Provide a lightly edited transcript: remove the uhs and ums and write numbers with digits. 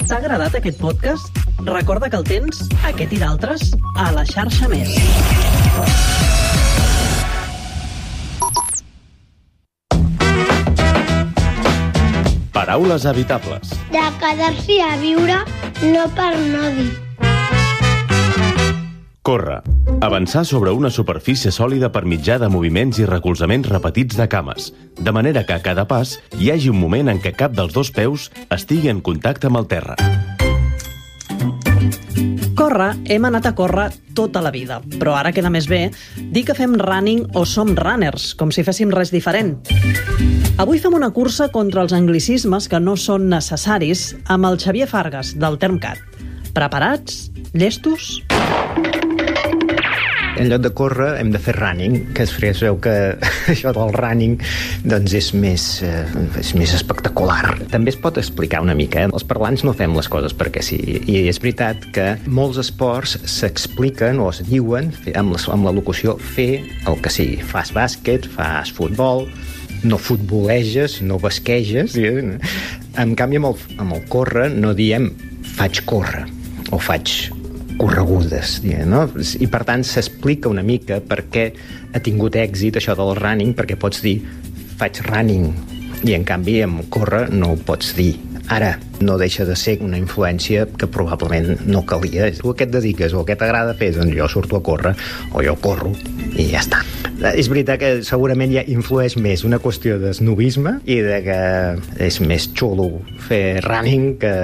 T'ha agradat aquest podcast? Recorda que el tens, aquest i d'altres, a la xarxa Més. Paraules habitables. De quedar-s'hi a viure, no per no dir. Córrer. Avançar sobre una superfície sòlida per mitjà de moviments i recolzaments repetits de cames, de manera que a cada pas hi hagi un moment en què cap dels dos peus estigui en contacte amb el terra. Córrer, hem anat a córrer tota la vida, però ara queda més bé dir que fem running o som runners, com si féssim res diferent. Avui fem una cursa contra els anglicismes que no són necessaris amb el Xavier Fargas, del Termcat. Preparats? Llestos? En lloc de córrer hem de fer running, que es veu que això del running doncs és més espectacular. També es pot explicar una mica, Els parlants no fem les coses perquè sí. I és veritat que molts esports s'expliquen o es diuen amb la locució fer el que sigui. Fas bàsquet, fas futbol, no futboleges, no basqueges. En canvi, amb el córrer no diem faig córrer o faig corregudes, no? I per tant s'explica una mica per què ha tingut èxit això del running, perquè pots dir faig running i en canvi amb córrer no ho pots dir. Ara, no deixa de ser una influència que probablement no calia. Tu a què et dediques o a què t'agrada fer? Doncs jo surto a córrer o jo corro i ja està. És veritat que segurament ja influeix més una qüestió d'esnobisme i de que és més xulo fer running que